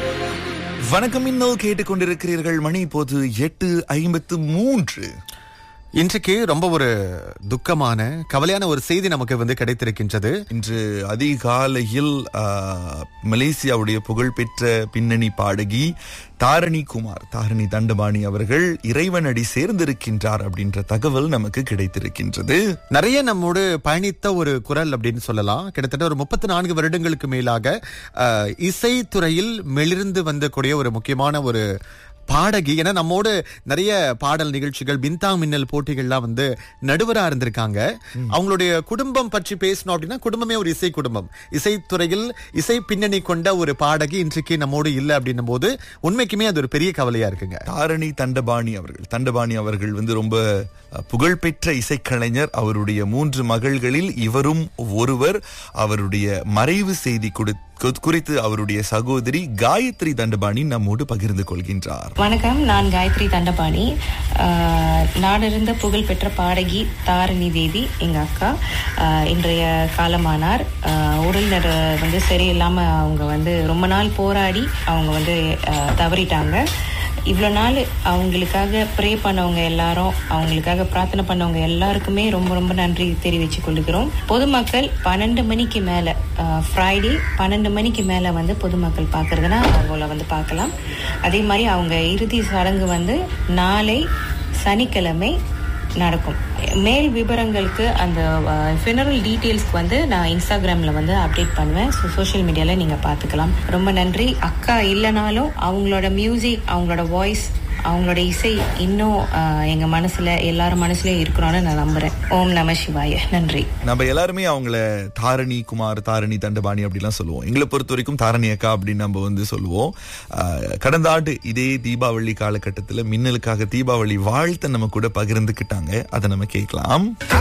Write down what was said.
வணக்கம். இன்னும் கேட்டுக்கொண்டிருக்கிறீர்கள். மணி இப்போது 8:53. இன்றைக்கு ரொம்ப ஒரு துக்கமான கவலையான ஒரு செய்தி நமக்கு கிடைத்திருக்கின்றது. இன்று அதிகாலையில் மலேசியாவுடைய புகழ்பெற்ற பின்னணி பாடகி தாரணி தண்டபாணி அவர்கள் இறைவனடி சேர்ந்திருக்கின்றார் அப்படின்ற தகவல் நமக்கு கிடைத்திருக்கின்றது. நிறைய நம்மோடு பயணித்த ஒரு குரல் அப்படின்னு சொல்லலாம். கிட்டத்தட்ட ஒரு 34 வருடங்களுக்கு மேலாக இசைத்துறையில் மெளிர்ந்து வந்தக்கூடிய ஒரு முக்கியமான ஒரு பாடகி. ஏன்னா நம்மோடு நிறைய பாடல் நிகழ்ச்சிகள், பின்தாங் மின்னல் போட்டிகள்லாம் நடுவரா இருந்திருக்காங்க. அவங்களுடைய குடும்பம் பற்றி பேசணும் அப்படின்னா குடும்பமே ஒரு இசை குடும்பம். இசைத்துறையில் இசை பின்னணி கொண்ட ஒரு பாடகி இன்றைக்கு நம்மோடு இல்லை அப்படின்னும் போது உண்மைக்குமே அது ஒரு பெரிய கவலையா இருக்குங்க. தாரணி தண்டபாணி அவர்கள் ரொம்ப புகழ்பெற்ற இசைக்கலைஞர். அவருடைய 3 மகள்களில் இவரும் ஒருவர். அவருடைய மறைவு செய்தி குறித்து அவருடைய சகோதரி காயத்ரி தண்டபாணி நம்மோடு பகிர்ந்து கொள்கின்றார். வணக்கம், நான் காயத்ரி தண்டபாணி. நாடிருந்த புகழ்பெற்ற பாடகி தாரணி தேவி எங்க அக்கா இன்றைய காலமானார். உடல்நல சரியில்லாம அவங்க ரொம்ப நாள் போராடி அவங்க தவறிட்டாங்க. இவ்வளோ நாள் அவங்களுக்காக ப்ரே பண்ணவங்க எல்லாரும், அவங்களுக்காக பிரார்த்தனை பண்ணவங்க எல்லாருக்குமே ரொம்ப ரொம்ப நன்றி தெரிவிச்சு கொள்கிறோம். பொதுமக்கள் 12 மணிக்கு மேலே, ஃப்ரைடே 12 மணிக்கு மேலே பொதுமக்கள் பார்க்கறதுனா அவங்கள பார்க்கலாம். அதே மாதிரி அவங்க இறுதி சடங்கு நாளை சனிக்கிழமை நடக்கும். மேல் விவரங்களுக்கு அந்த ஃபினரல் டீட்டெயில்ஸ்க்கு நான் இன்ஸ்டாகிராமில் அப்டேட் பண்ணுவேன். சோஷியல் மீடியாவில் நீங்கள் பார்த்துக்கலாம். ரொம்ப நன்றி. அக்கா இல்லைனாலும் அவங்களோட மியூசிக், அவங்களோட வாய்ஸ், அவங்களோட இசை இன்னும் எங்க மனசுல எல்லாரும் மனசுலயும் இருக்கிறோன்னு நான் நம்புறேன். ஓம் நம சிவாய. நன்றி. நம்ம எல்லாருமே அவங்கள தாரணி தண்டபாணி அப்படிலாம் சொல்லுவோம். எங்களை பொறுத்த வரைக்கும் தாரணி அக்கா அப்படின்னு நம்ம சொல்லுவோம். கடந்த ஆண்டு இதே தீபாவளி காலகட்டத்தில் மின்னலுக்காக தீபாவளி வாழ்த்தை நம்ம கூட பகிர்ந்துக்கிட்டாங்க. அதை நம்ம கேட்கலாம்.